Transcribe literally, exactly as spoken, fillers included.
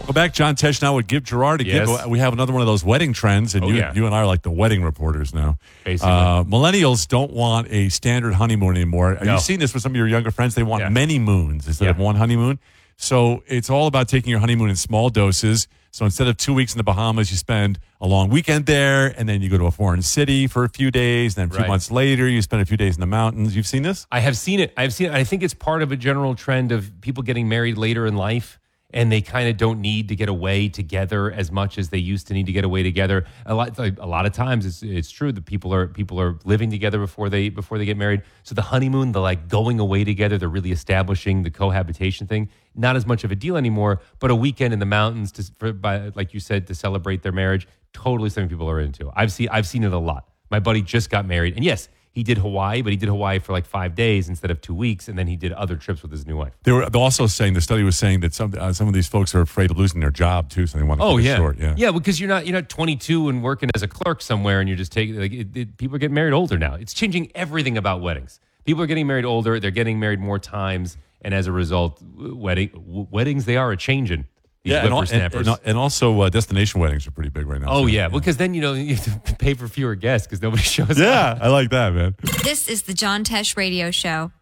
Welcome back. John Tesh now with Give Gerard. Yes. Give, we have another one of those wedding trends, and Oh, you, yeah. you and I are like the wedding reporters now. Basically. Uh, millennials don't want a standard honeymoon anymore. Have No. you seen this with some of your younger friends? They want Yeah. many moons instead Yeah. of one honeymoon. So it's all about taking your honeymoon in small doses. So instead of two weeks in the Bahamas, you spend a long weekend there, and then you go to a foreign city for a few days. Then a few Right. months later, you spend a few days in the mountains. You've seen this? I have seen it. I've seen it. I think it's part of a general trend of people getting married later in life, and they kind of don't need to get away together as much as they used to need to get away together. A lot, like, a lot of times, it's it's true that people are people are living together before they before they get married. So the honeymoon, the like going away together, they're really establishing the cohabitation thing. Not as much of a deal anymore, but a weekend in the mountains, to, for, by, like you said, to celebrate their marriage, totally something people are into. I've seen I've seen it a lot. My buddy just got married, and yes, he did Hawaii, but he did Hawaii for like five days instead of two weeks, and then he did other trips with his new wife. They were also saying, the study was saying that some uh, some of these folks are afraid of losing their job too, so they want to Oh keep it yeah, short. Yeah, yeah, because you're not you're not twenty-two and working as a clerk somewhere, and you're just taking like it, it, people are getting married older now. It's changing everything about weddings. People are getting married older. They're getting married more times, and as a result, wedding w- weddings they are a changing. These yeah, and, al- and, whippersnappers. and, and also uh, destination weddings are pretty big right now. Oh too. yeah, because then you know you have to pay for fewer guests because nobody shows up. Yeah, I like that, man. This is the John Tesh Radio Show.